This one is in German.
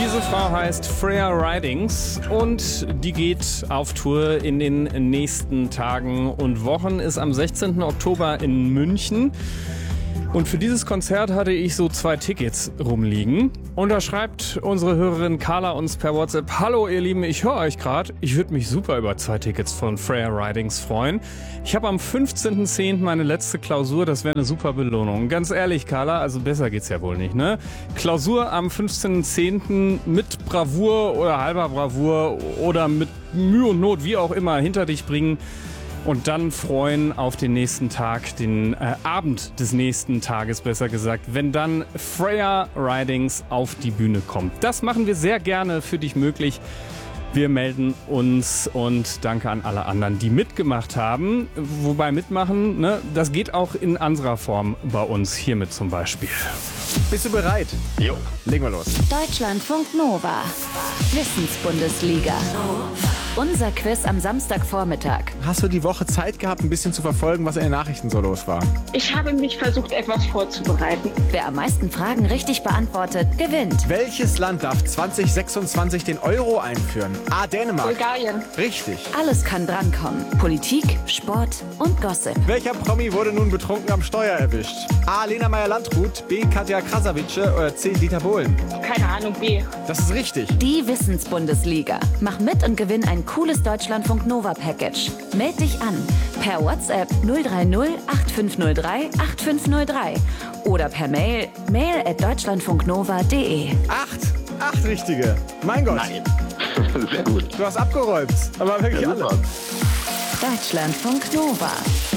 Diese Frau heißt Freya Ridings und die geht auf Tour in den nächsten Tagen und Wochen, ist am 16. Oktober in München. Und für dieses Konzert hatte ich so 2 Tickets rumliegen. Und da schreibt unsere Hörerin Carla uns per WhatsApp: Hallo ihr Lieben, ich höre euch gerade. Ich würde mich super über 2 Tickets von Freya Ridings freuen. Ich habe am 15.10. meine letzte Klausur, das wäre eine super Belohnung. Ganz ehrlich, Carla, also besser geht's ja wohl nicht, ne? Klausur am 15.10. mit Bravour oder halber Bravour oder mit Mühe und Not, wie auch immer, hinter dich bringen. Und dann freuen auf den nächsten Tag, den Abend des nächsten Tages, besser gesagt, wenn dann Freya Ridings auf die Bühne kommt. Das machen wir sehr gerne für dich möglich. Wir melden uns und danke an alle anderen, die mitgemacht haben. Wobei mitmachen, ne, das geht auch in anderer Form bei uns, hiermit zum Beispiel. Bist du bereit? Jo. Legen wir los. Deutschlandfunk Nova. Wissensbundesliga. Unser Quiz am Samstagvormittag. Hast du die Woche Zeit gehabt, ein bisschen zu verfolgen, was in den Nachrichten so los war? Ich habe mich versucht, etwas vorzubereiten. Wer am meisten Fragen richtig beantwortet, gewinnt. Welches Land darf 2026 den Euro einführen? A. Dänemark. Bulgarien. Richtig. Alles kann drankommen. Politik, Sport und Gossip. Welcher Promi wurde nun betrunken am Steuer erwischt? A. Lena Meyer-Landrut, B. Katja Krasavice oder C. Dieter Bohlen? Keine Ahnung, B. Das ist richtig. Die Wissensbundesliga. Mach mit und gewinn ein cooles Deutschlandfunk Nova Package. Meld dich an per WhatsApp 030 8503 8503 oder per mail@deutschlandfunknova.de. 8 richtige. Mein Gott. Nein. Sehr gut. Du hast abgeräumt. Aber wirklich Ja, alle. super. Deutschlandfunk Nova.